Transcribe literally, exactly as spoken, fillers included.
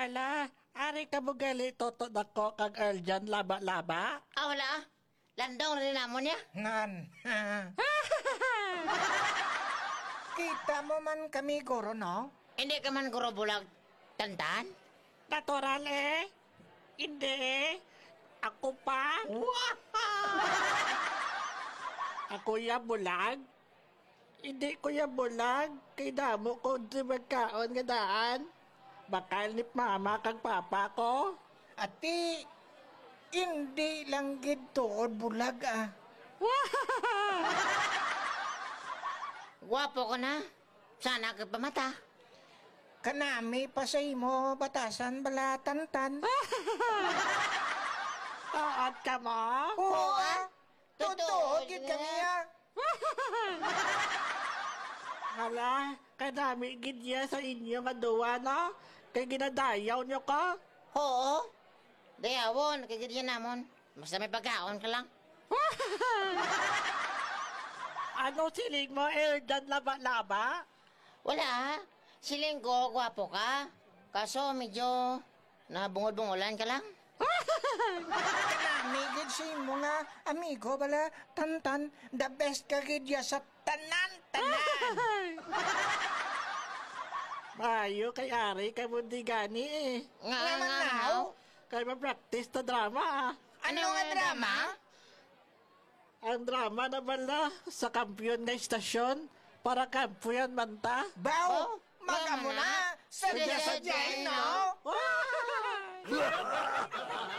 Hala, ari ka mo gali toto dako kag Earl dyan laba-laba? Ah, wala. Landong rin namon niya. Ngan. Kita mo man kami, guro, no? Hindi ka man guro bulag tantan. Natural eh. Hindi. Ako pa. Ako ya bulag. Hindi ko ya bulag. Kay damo ko di magkaon nga daan. Bakal ni mama kag papa ko. Ati, hindi lang gid tuod bulag, ah. Gwapo ka na. Sana ka pamata. Kanami pa sa imo, batasan bala tantan. Taot ka mo? Oo, ah. Totoo, Totoo, gid gid kami, na. ah. Hala, kadami gidya sa inyo nga duwa, no? Kay ginadayaw nyo ka? Oo. Dayawon, kagiryan namon. Basta may pagkaon ka lang. Ano siling mo, Erdan laba-laba? Wala. Siling ko, gwapo ka. Kaso medyo nabungol-bungolan ka lang. Kanami gid sa imo nga, amigo bala tantan, the best ka gid ya sa tanan-tanan. Mayo kay Ari kay mundi gani eh. Nga, Nga man nga, now? Kay ma-practice ta drama ah. Ano nga drama? Ang drama na bala sa kampiyon nga istasyon para kampiyon man ta. Baw, Oh, mag-amo mama na. na, sadya-sadya, no? Wow!